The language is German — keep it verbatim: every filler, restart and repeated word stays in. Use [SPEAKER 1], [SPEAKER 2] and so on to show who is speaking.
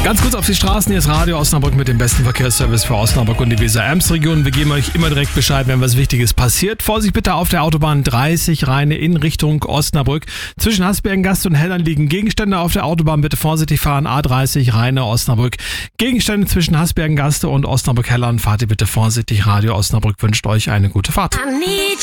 [SPEAKER 1] Ganz kurz auf die Straßen, hier ist Radio Osnabrück mit dem besten Verkehrsservice für Osnabrück und die Weser-Ems-Region. Wir geben euch immer direkt Bescheid, wenn was Wichtiges passiert. Vorsicht bitte auf der Autobahn dreißig Rheine in Richtung Osnabrück. Zwischen Hasbergen-Gast und Hellern liegen Gegenstände auf der Autobahn. Bitte vorsichtig fahren. A dreißig Rheine Osnabrück. Gegenstände zwischen Hasbergen-Gaste und Osnabrück-Hellern. Fahrt ihr bitte vorsichtig. Radio Osnabrück wünscht euch eine gute Fahrt.